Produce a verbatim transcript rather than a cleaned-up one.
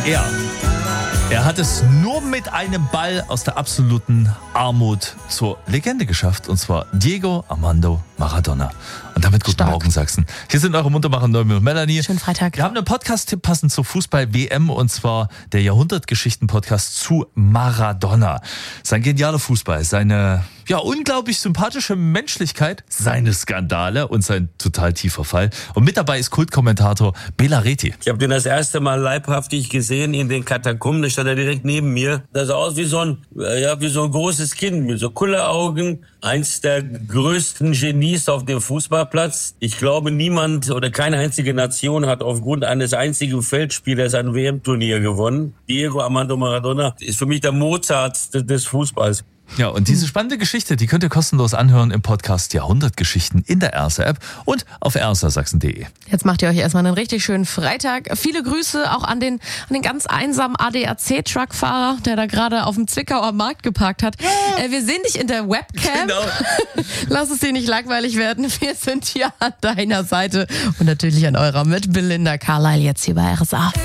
Er. Er hat es nur mit einem Ball aus der absoluten Armut zur Legende geschafft. Und zwar Diego Armando Maradona. Und damit guten Stark. Morgen, Sachsen. Hier sind eure Muntermacher Noemi und Melanie. Schönen Freitag. Wir haben einen Podcast-Tipp passend zur Fußball-W M. Und zwar der Jahrhundertgeschichten-Podcast zu Maradona. Sein genialer Fußball, seine ja unglaublich sympathische Menschlichkeit, seine Skandale und sein total tiefer Fall. Und mit dabei ist Kultkommentator Bela Reti. Ich habe den das erste Mal leibhaftig gesehen in den Katakomben. Da stand er direkt neben mir. Das sah aus wie so ein, ja, wie so ein großes Kind mit so Kulleraugen. Eins der größten Genies auf dem Fußballplatz. Ich glaube, niemand oder keine einzige Nation hat aufgrund eines einzigen Feldspielers ein W M-Turnier gewonnen. Diego Armando Maradona ist für mich der Mozart des Fußballs. Ja, und diese spannende Geschichte, die könnt ihr kostenlos anhören im Podcast Jahrhundertgeschichten in der Erste-App und auf erstersachsen punkt de. Jetzt macht ihr euch erstmal einen richtig schönen Freitag. Viele Grüße auch an den, an den ganz einsamen A D A C-Truckfahrer, der da gerade auf dem Zwickauer Markt geparkt hat. Ja. Äh, wir sehen dich in der Webcam. Genau. Lass es dir nicht langweilig werden. Wir sind hier an deiner Seite und natürlich an eurer mit Belinda Carlisle jetzt hier bei R S A.